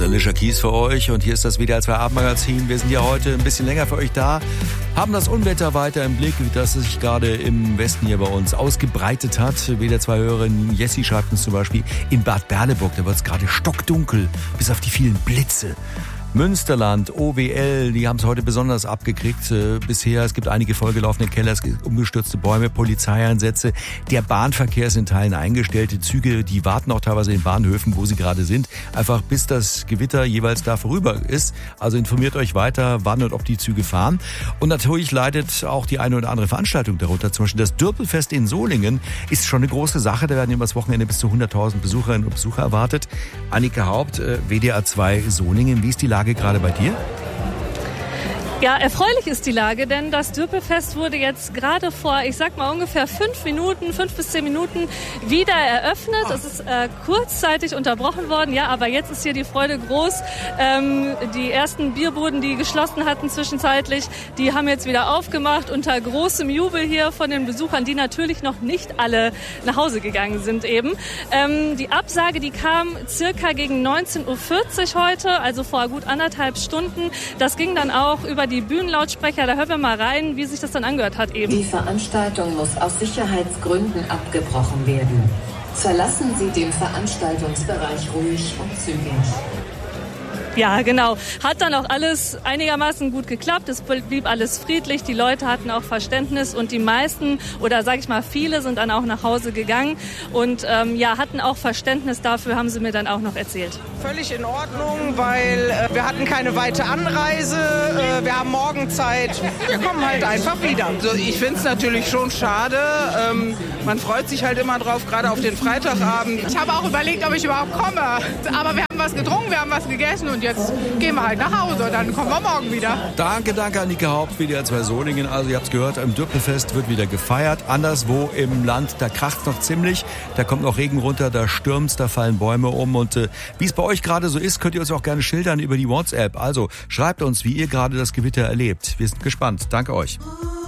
Alicia Keys für euch und hier ist das WDR 2 Abendmagazin. Wir sind ja heute ein bisschen länger für euch da, haben das Unwetter weiter im Blick, das sich gerade im Westen hier bei uns ausgebreitet hat. WDR 2 Hörerin Jessie schreibt uns zum Beispiel, in Bad Berleburg, da wird es gerade stockdunkel, bis auf die vielen Blitze. Münsterland, OWL, die haben es heute besonders abgekriegt bisher. Es gibt einige vollgelaufene Keller, es gibt umgestürzte Bäume, Polizeieinsätze. Der Bahnverkehr ist in Teilen eingestellt. Die Züge, die warten auch teilweise in Bahnhöfen, wo sie gerade sind. Einfach bis das Gewitter jeweils da vorüber ist. Also informiert euch weiter, wann und ob die Züge fahren. Und natürlich leidet auch die eine oder andere Veranstaltung darunter. Zum Beispiel das Dürpelfest in Solingen ist schon eine große Sache. Da werden über das Wochenende bis zu 100.000 Besucherinnen und Besucher erwartet. Annika Haupt, WDR 2 Solingen. Wie ist die Lage gerade bei dir? Ja, erfreulich ist die Lage, denn das Dürpelfest wurde jetzt gerade vor, ich sag mal ungefähr 5 bis 10 Minuten wieder eröffnet. Es ist kurzzeitig unterbrochen worden, ja, aber jetzt ist hier die Freude groß. Die ersten Bierbuden, die geschlossen hatten zwischenzeitlich, die haben jetzt wieder aufgemacht unter großem Jubel hier von den Besuchern, die natürlich noch nicht alle nach Hause gegangen sind eben. Die Absage, die kam circa gegen 19.40 Uhr heute, also vor gut 1,5 Stunden. Das ging dann auch über die Bühnenlautsprecher, da hören wir mal rein, wie sich das dann angehört hat eben. Die Veranstaltung muss aus Sicherheitsgründen abgebrochen werden. Verlassen Sie den Veranstaltungsbereich ruhig und zügig. Ja, genau. Hat dann auch alles einigermaßen gut geklappt. Es blieb alles friedlich. Die Leute hatten auch Verständnis und die meisten oder sage ich mal viele sind dann auch nach Hause gegangen und hatten auch Verständnis dafür, haben sie mir dann auch noch erzählt. Völlig in Ordnung, weil wir hatten keine weite Anreise. Wir haben morgen Zeit. Wir kommen halt einfach wieder. Also ich finde es natürlich schon schade. Man freut sich halt immer drauf, gerade auf den Freitagabend. Ich habe auch überlegt, ob ich überhaupt komme. Aber wir haben was getrunken, wir haben was gegessen und jetzt gehen wir halt nach Hause. Dann kommen wir morgen wieder. Danke, Annika Haupt, WDR 2 Solingen. Also ihr habt es gehört, im Dürpelfest wird wieder gefeiert. Anderswo im Land, da kracht's noch ziemlich. Da kommt noch Regen runter, da stürmt's, da fallen Bäume um. Und wie es bei euch gerade so ist, könnt ihr uns auch gerne schildern über die WhatsApp. Also schreibt uns, wie ihr gerade das Gewitter erlebt. Wir sind gespannt. Danke euch.